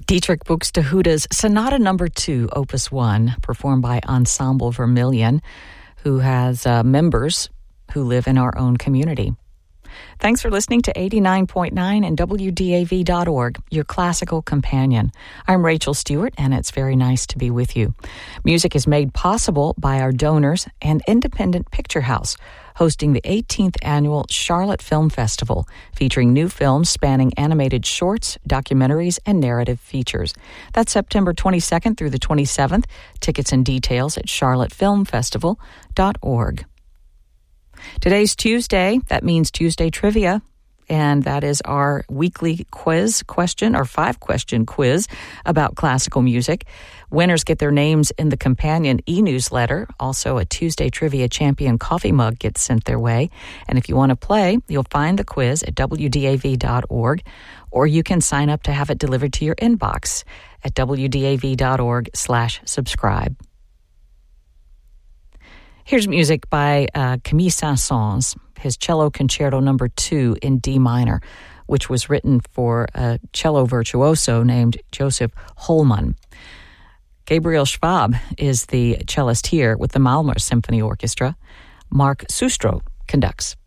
Dietrich Buxtehude's Sonata No. 2, Opus 1, performed by Ensemble Vermilion, who has members who live in our own community. Thanks for listening to 89.9 and WDAV.org, your classical companion. I'm Rachel Stewart, and it's very nice to be with you. Music is made possible by our donors and Independent Picture House, hosting the 18th annual Charlotte Film Festival, featuring new films spanning animated shorts, documentaries, and narrative features. That's September 22nd through the 27th. Tickets and details at charlottefilmfestival.org. Today's Tuesday. That means Tuesday Trivia, and that is our weekly question, or 5-question quiz about classical music. Winners get their names in the companion e-newsletter. Also, a Tuesday Trivia Champion coffee mug gets sent their way. And if you want to play, you'll find the quiz at WDAV.org, or you can sign up to have it delivered to your inbox at WDAV.org/subscribe. Here's music by Camille Saint-Saëns, his Cello Concerto No. 2 in D minor, which was written for a cello virtuoso named Joseph Holman. Gabriel Schwab is the cellist here with the Malmö Symphony Orchestra. Mark Sustro conducts.